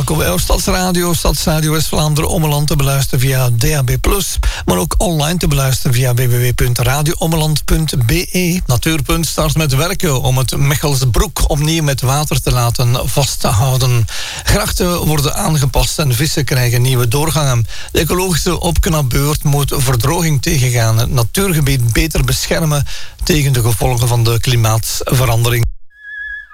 welkom bij Stadsradio. Stadsradio West-Vlaanderen Ommeland te beluisteren via DAB+, maar ook online te beluisteren via www.radioommeland.be. Natuurpunt start met werken om het Mechelsbroek opnieuw met water te laten vasthouden. Grachten worden aangepast en vissen krijgen nieuwe doorgangen. De ecologische opknapbeurt moet verdroging tegengaan. Het natuurgebied beter beschermen tegen de gevolgen van de klimaatverandering.